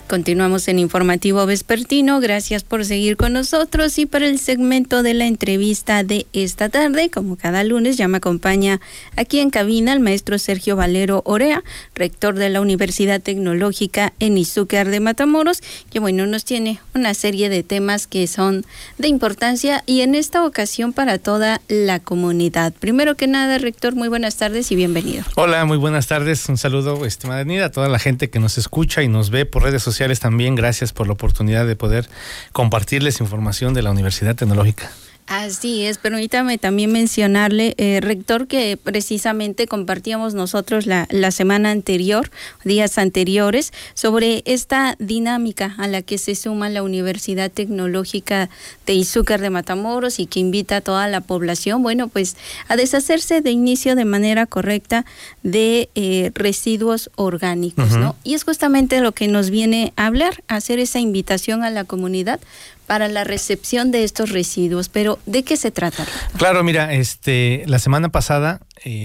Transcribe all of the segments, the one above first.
Continuamos en Informativo Vespertino. Gracias por seguir con nosotros. Y para el segmento de la entrevista de esta tarde, como cada lunes, ya me acompaña aquí en cabina el maestro Sergio Valero Orea, rector de la Universidad Tecnológica en Izúcar de Matamoros, que nos tiene una serie de temas que son de importancia y en esta ocasión para toda la comunidad. Primero que nada, rector, muy buenas tardes y bienvenido. Hola, muy buenas tardes. Un saludo, estimada Nida, a toda la gente que nos escucha y nos ve por redes sociales también. Gracias por la oportunidad de poder compartirles información de la Universidad Tecnológica. Así es, permítame también mencionarle, rector, que precisamente compartíamos nosotros la semana anterior, días anteriores, sobre esta dinámica a la que se suma la Universidad Tecnológica de Izúcar de Matamoros y que invita a toda la población, a deshacerse de inicio de manera correcta de residuos orgánicos, ¿no? Y es justamente lo que nos viene a hablar, hacer esa invitación a la comunidad para la recepción de estos residuos. Pero, ¿de qué se trata? Claro, mira, la semana pasada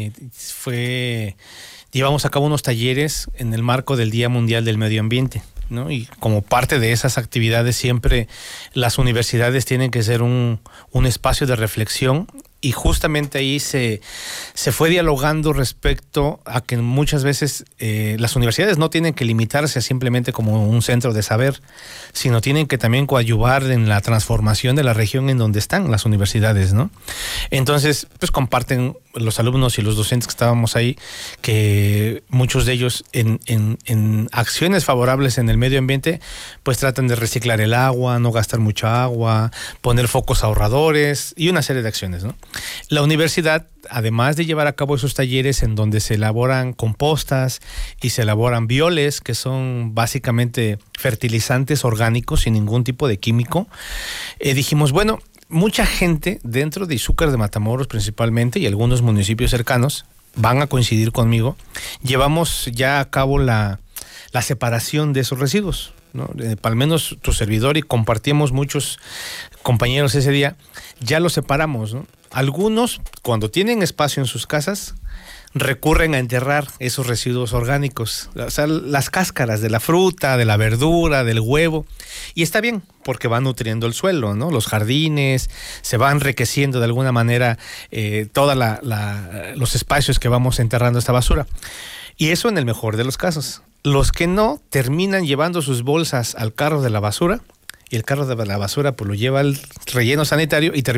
llevamos a cabo unos talleres en el marco del Día Mundial del Medio Ambiente, ¿no? Y como parte de esas actividades siempre las universidades tienen que ser un espacio de reflexión. Y justamente ahí se fue dialogando respecto a que muchas veces las universidades no tienen que limitarse a simplemente como un centro de saber, sino tienen que también coadyuvar en la transformación de la región en donde están las universidades, ¿no? Entonces, pues comparten los alumnos y los docentes que estábamos ahí, que muchos de ellos en acciones favorables en el medio ambiente, pues tratan de reciclar el agua, no gastar mucha agua, poner focos ahorradores y una serie de acciones, ¿no? La universidad, además de llevar a cabo esos talleres en donde se elaboran compostas y se elaboran bioles, que son básicamente fertilizantes orgánicos sin ningún tipo de químico, dijimos, mucha gente dentro de Izúcar de Matamoros principalmente y algunos municipios cercanos van a coincidir conmigo, llevamos ya a cabo la separación de esos residuos, ¿no? Al menos tu servidor y compartimos muchos compañeros ese día, ya los separamos, ¿no? Algunos, cuando tienen espacio en sus casas, recurren a enterrar esos residuos orgánicos, o sea, las cáscaras de la fruta, de la verdura, del huevo, y está bien, porque va nutriendo el suelo, ¿no? Los jardines, se va enriqueciendo de alguna manera todos los espacios que vamos enterrando esta basura. Y eso en el mejor de los casos. Los que no terminan llevando sus bolsas al carro de la basura, y el carro de la basura pues lo lleva al relleno sanitario y termina